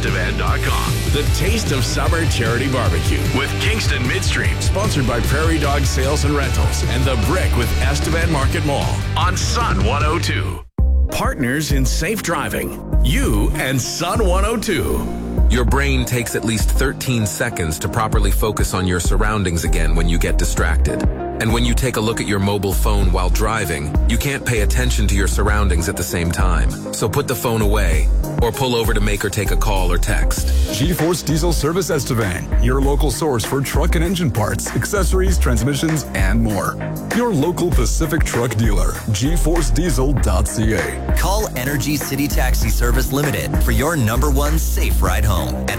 Estevan.com. The Taste of Summer Charity Barbecue with Kingston Midstream, sponsored by Prairie Dog Sales and Rentals and The Brick with Estevan Market Mall on Sun 102. Partners in safe driving. You and Sun 102. Your brain takes at least 13 seconds to properly focus on your surroundings again when you get distracted. And when you take a look at your mobile phone while driving, you can't pay attention to your surroundings at the same time. So put the phone away or pull over to make or take a call or text. G-Force Diesel Service Estevan, your local source for truck and engine parts, accessories, transmissions, and more. Your local Pacific truck dealer, gforcediesel.ca. Call Energy City Taxi Service Limited for your number one safe ride home at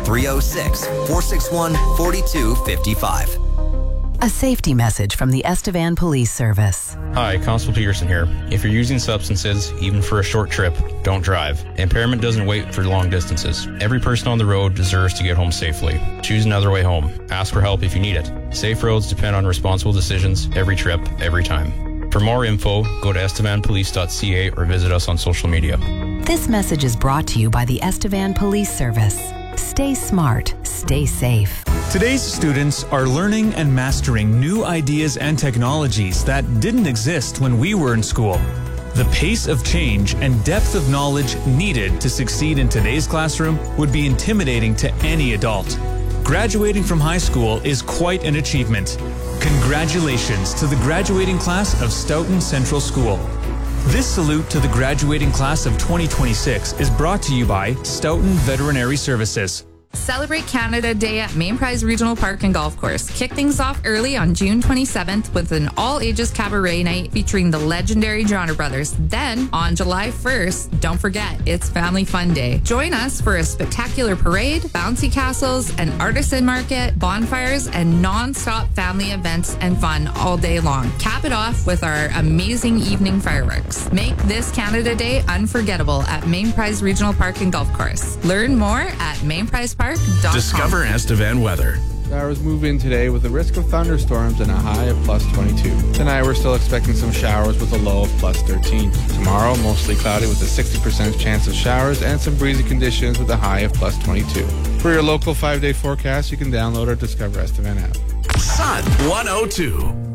306-461-4255. A safety message from the Estevan Police Service. Hi, Constable Peterson here. If you're using substances, even for a short trip, don't drive. Impairment doesn't wait for long distances. Every person on the road deserves to get home safely. Choose another way home. Ask for help if you need it. Safe roads depend on responsible decisions every trip, every time. For more info, go to estevanpolice.ca or visit us on social media. This message is brought to you by the Estevan Police Service. Stay smart, stay safe. Today's students are learning and mastering new ideas and technologies that didn't exist when we were in school. The pace of change and depth of knowledge needed to succeed in today's classroom would be intimidating to any adult. Graduating from high school is quite an achievement. Congratulations to the graduating class of Stoughton Central School. This salute to the graduating class of 2026 is brought to you by Stoughton Veterinary Services. Celebrate Canada Day at Main Prize Regional Park and Golf Course. Kick things off early on June 27th with an all-ages cabaret night featuring the legendary Johnner Brothers. Then, on July 1st, don't forget, it's Family Fun Day. Join us for a spectacular parade, bouncy castles, an artisan market, bonfires, and non-stop family events and fun all day long. Cap it off with our amazing evening fireworks. Make this Canada Day unforgettable at Main Prize Regional Park and Golf Course. Learn more at mainprizepark.com. Discover Estevan weather. Showers move in today with a risk of thunderstorms and a high of plus 22. Tonight we're still expecting some showers with a low of plus 13. Tomorrow, mostly cloudy with a 60% chance of showers and some breezy conditions with a high of plus 22. For your local 5-day forecast, you can download our Discover Estevan app. Sun 102.